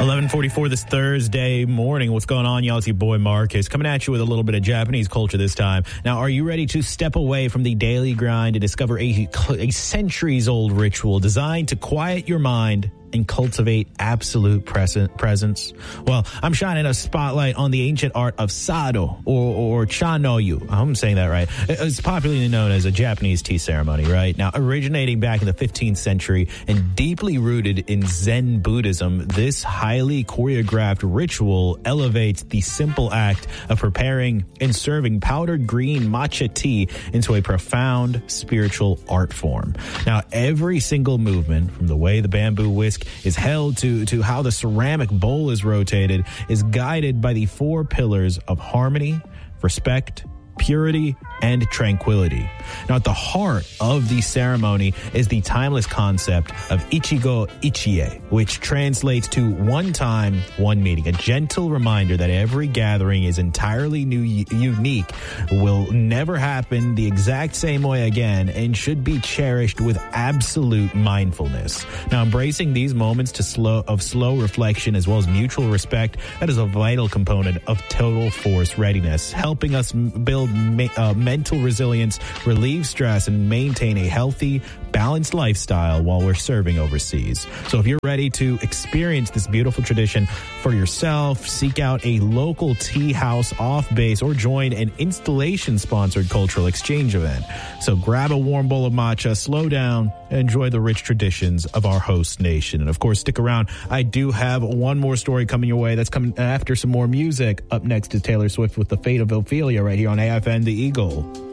11:44 this Thursday morning. What's going on, y'all? It's your boy Marcus coming at you with a little bit of Japanese culture this time. Now, are you ready to step away from the daily grind and discover a centuries-old ritual designed to quiet your mind and cultivate absolute presence? Well, I'm shining a spotlight on the ancient art of Sado or Cha-no-yu. I'm saying that right. It's popularly known as a Japanese tea ceremony, right? Now, originating back in the 15th century and deeply rooted in Zen Buddhism, this highly choreographed ritual elevates the simple act of preparing and serving powdered green matcha tea into a profound spiritual art form. Now, every single movement, from the way the bamboo whisk is held to how the ceramic bowl is rotated, is guided by the four pillars of harmony, respect, purity, and tranquility. Now, at the heart of the ceremony is the timeless concept of Ichigo Ichie, which translates to one time, one meeting, a gentle reminder that every gathering is entirely unique, will never happen the exact same way again, and should be cherished with absolute mindfulness. Now, embracing these moments of slow reflection as well as mutual respect, that is a vital component of total force readiness, helping us build mental resilience, relieve stress, and maintain a healthy, balanced lifestyle while we're serving overseas. So if you're ready to experience this beautiful tradition for yourself, seek out a local tea house off base or join an installation-sponsored cultural exchange event. So grab a warm bowl of matcha, slow down, and enjoy the rich traditions of our host nation. And of course, stick around. I do have one more story coming your way. That's coming after some more music. Up next is Taylor Swift with The Fate of Ophelia right here on AFN The Eagle.